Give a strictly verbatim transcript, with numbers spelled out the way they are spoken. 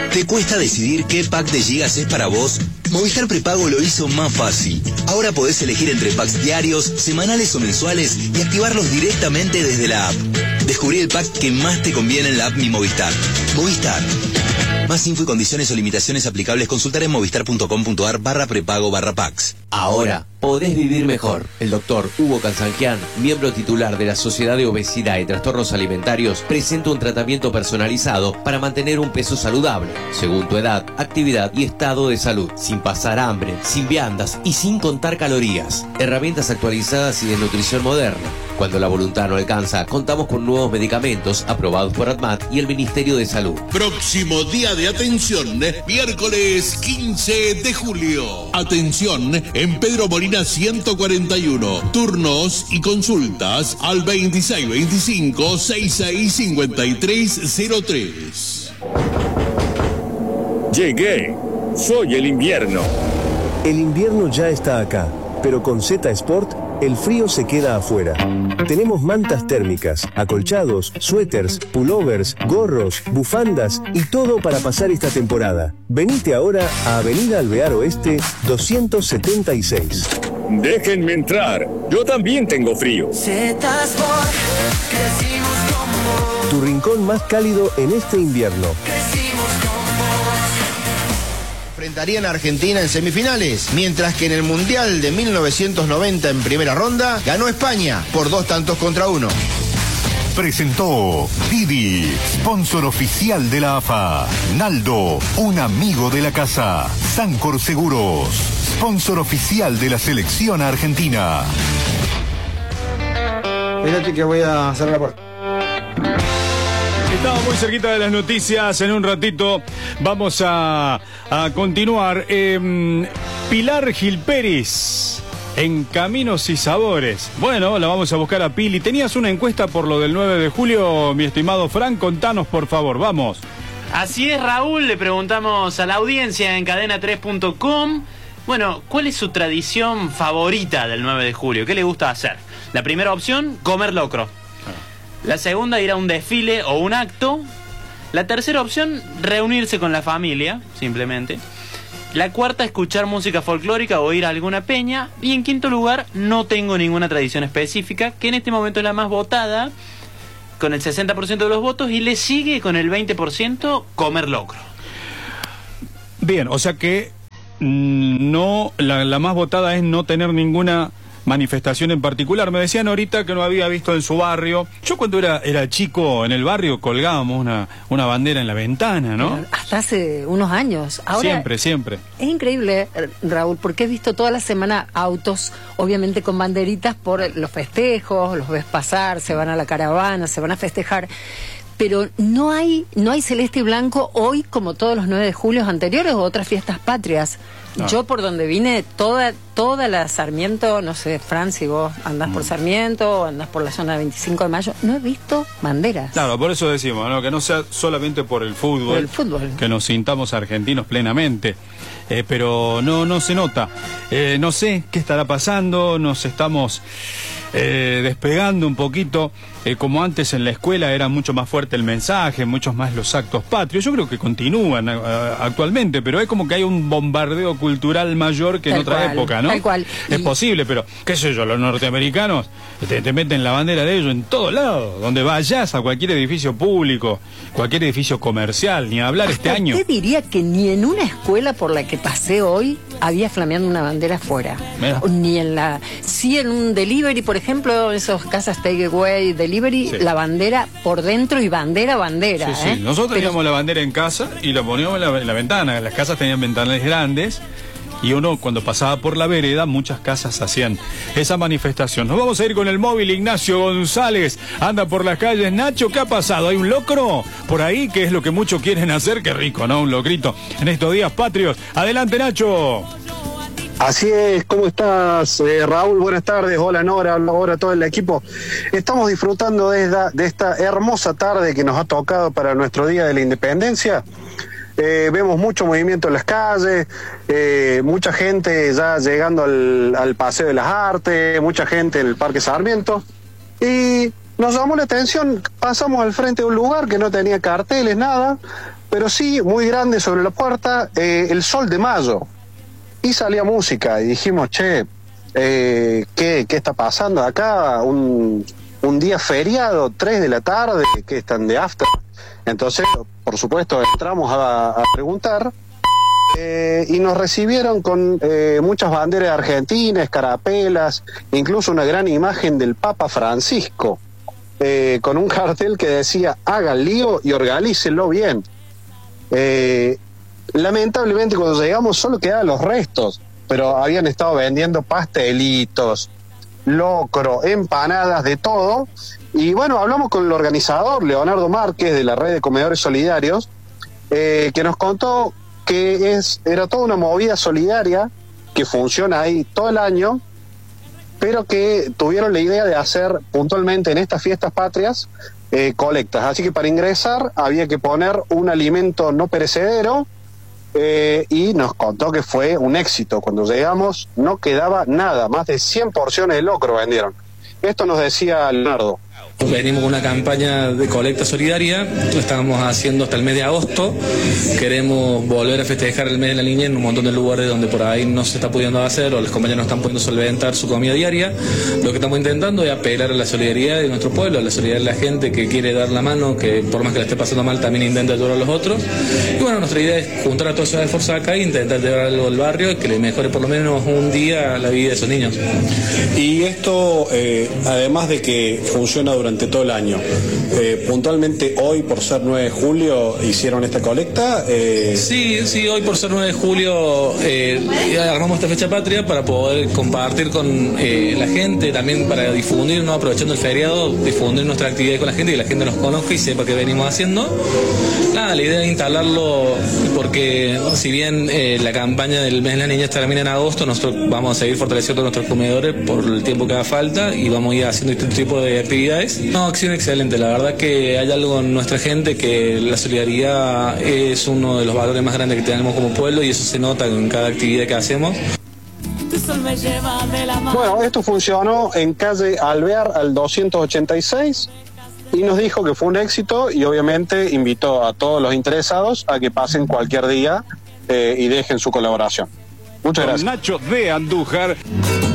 ¿Te cuesta decidir qué pack de gigas es para vos? Movistar Prepago lo hizo más fácil. Ahora podés elegir entre packs diarios, semanales o mensuales y activarlos directamente desde la app. Descubrí el pack que más te conviene en la app Mi Movistar. Movistar. Más info y condiciones o limitaciones aplicables consultar en movistar.com.ar barra prepago barra packs. Ahora podés vivir mejor. El doctor Hugo Cansanquian, miembro titular de la Sociedad de Obesidad y Trastornos Alimentarios, presenta un tratamiento personalizado para mantener un peso saludable, según tu edad, actividad y estado de salud, sin pasar hambre, sin viandas y sin contar calorías. Herramientas actualizadas y de nutrición moderna. Cuando la voluntad no alcanza, contamos con nuevos medicamentos aprobados por ADMAT y el Ministerio de Salud. Próximo día de atención, miércoles quince de julio. Atención en Pedro Molina ciento cuarenta y uno. Turnos y consultas al veintiséis veinticinco sesenta y seis cincuenta y tres cero tres. Llegué. Soy el invierno. El invierno ya está acá, pero con Z Sport el frío se queda afuera. Tenemos mantas térmicas, acolchados, suéteres, pullovers, gorros, bufandas y todo para pasar esta temporada. Venite ahora a Avenida Alvear Oeste doscientos setenta y seis. Déjenme entrar. Yo también tengo frío. Z Sport, crecimos con vos. Tu rincón más cálido en este invierno. Crecimos con vos. Enfrentarían a Argentina en semifinales, mientras que en el Mundial de mil novecientos noventa en primera ronda ganó España por dos tantos contra uno. Presentó Didi, sponsor oficial de la A F A. Naldo, un amigo de la casa. Sancor Seguros, sponsor oficial de la selección argentina. Espérate que voy a cerrar la puerta. Estamos muy cerquita de las noticias. En un ratito vamos a, a continuar. Eh, Pilar Gilperis, en Caminos y Sabores. Bueno, la vamos a buscar a Pili. Tenías una encuesta por lo del nueve de julio, mi estimado Fran. Contanos, por favor, vamos. Así es, Raúl. Le preguntamos a la audiencia en cadena tres punto com. Bueno, ¿cuál es su tradición favorita del nueve de julio? ¿Qué le gusta hacer? La primera opción, comer locro. La segunda, ir a un desfile o un acto. La tercera opción, reunirse con la familia, simplemente. La cuarta, escuchar música folclórica o ir a alguna peña. Y en quinto lugar, no tengo ninguna tradición específica, que en este momento es la más votada, con el sesenta por ciento de los votos, y le sigue con el veinte por ciento comer locro. Bien, o sea que no, la, la más votada es no tener ninguna manifestación en particular. Me decían ahorita que no había visto en su barrio. Yo cuando era, era chico en el barrio colgábamos una, una bandera en la ventana, ¿no? Hasta hace unos años. Ahora, siempre, siempre. Es increíble, Raúl, porque he visto toda la semana autos, obviamente con banderitas por los festejos, los ves pasar, se van a la caravana, se van a festejar. Pero no hay, no hay celeste y blanco hoy como todos los nueve de julio anteriores o otras fiestas patrias. No. Yo por donde vine, toda toda la Sarmiento, no sé, Fran, si vos andás mm. por Sarmiento o andás por la zona de veinticinco de mayo, no he visto banderas. Claro, por eso decimos, ¿no? Que no sea solamente por el fútbol, por el fútbol. Que nos sintamos argentinos plenamente. Eh, pero no, no se nota. Eh, no sé qué estará pasando, nos estamos eh, despegando un poquito. Eh, como antes en la escuela era mucho más fuerte el mensaje, muchos más los actos patrios. Yo creo que continúan uh, actualmente, pero es como que hay un bombardeo cultural mayor que en tal otra cual, época, ¿no? Tal cual. Es y... posible, pero qué sé yo, los norteamericanos te, te meten la bandera de ellos en todos lados, donde vayas a cualquier edificio público, cualquier edificio comercial, ni hablar este año. Te diría que ni en una escuela por la que pasé hoy había flameando una bandera afuera. Mira. Ni en la... Sí, en un delivery, por ejemplo, esos casas takeaway, delivery, sí. La bandera por dentro y bandera, bandera. Sí, sí. ¿eh? Nosotros Pero... teníamos la bandera en casa y la poníamos en la, en la ventana. Las casas tenían ventanales grandes y uno cuando pasaba por la vereda, muchas casas hacían esa manifestación. Nos vamos a ir con el móvil. Ignacio González anda por las calles. Nacho, ¿qué ha pasado? ¿Hay un locro por ahí? Que es lo que muchos quieren hacer. Qué rico, ¿no? Un locrito en estos días patrios. Adelante, Nacho. Así es, ¿cómo estás, eh, Raúl? Buenas tardes, hola Nora, hola a todo el equipo. Estamos disfrutando de esta, de esta hermosa tarde que nos ha tocado para nuestro Día de la Independencia. Eh, vemos mucho movimiento en las calles, eh, mucha gente ya llegando al, al Paseo de las Artes, mucha gente en el Parque Sarmiento. Y Nos llamó la atención, pasamos al frente de un lugar que no tenía carteles, nada, pero sí, muy grande sobre la puerta, eh, el Sol de Mayo. Y salía música y dijimos, che, eh, ¿qué, ¿qué está pasando acá? Un, un día feriado, tres de la tarde, que están de after. Entonces, por supuesto, entramos a, a preguntar eh, y nos recibieron con eh, muchas banderas argentinas, escarapelas, incluso una gran imagen del Papa Francisco. Eh, con un cartel que decía hagan lío y organícenlo bien. Eh, lamentablemente cuando llegamos solo quedaban los restos, pero habían estado vendiendo pastelitos, locro, empanadas, de todo. Y bueno, hablamos con el organizador, Leonardo Márquez, de la Red de Comedores Solidarios, eh, que nos contó que es, era toda una movida solidaria que funciona ahí todo el año, pero que tuvieron la idea de hacer puntualmente en estas fiestas patrias eh, colectas. Así que para ingresar había que poner un alimento no perecedero eh, y nos contó que fue un éxito. Cuando llegamos no quedaba nada, más de cien porciones de locro vendieron. Esto nos decía Leonardo. Venimos con una campaña de colecta solidaria, lo estamos haciendo hasta el mes de agosto. Queremos volver a festejar el mes de la niñez en un montón de lugares donde por ahí no se está pudiendo hacer o los compañeros no están pudiendo solventar su comida diaria. Lo que estamos intentando es apelar a la solidaridad de nuestro pueblo, a la solidaridad de la gente que quiere dar la mano, que por más que la esté pasando mal también intenta ayudar a los otros. Y bueno, nuestra idea es juntar a todos esos esfuerzos acá e intentar llevar algo al barrio y que le mejore por lo menos un día la vida de esos niños. Y esto, eh, además de que funciona durante todo el año, eh, puntualmente hoy por ser nueve de julio hicieron esta colecta. Eh... Sí, sí, hoy por ser nueve de julio eh, armamos esta fecha patria para poder compartir con eh, la gente, también para difundir, ¿no? Aprovechando el feriado, difundir nuestra actividad con la gente y que la gente nos conozca y sepa qué venimos haciendo. Nada, la idea es instalarlo porque si bien eh, la campaña del mes de la niñez termina en agosto, nosotros vamos a seguir fortaleciendo nuestros comedores por el tiempo que haga falta y vamos a ir haciendo este tipo de actividades. No, acción excelente, la verdad que hay algo en nuestra gente que la solidaridad es uno de los valores más grandes que tenemos como pueblo y eso se nota en cada actividad que hacemos. Bueno, esto funcionó en calle Alvear al doscientos ochenta y seis y nos dijo que fue un éxito y obviamente invitó a todos los interesados a que pasen cualquier día eh, y dejen su colaboración. Muchas gracias. Nacho de Andújar.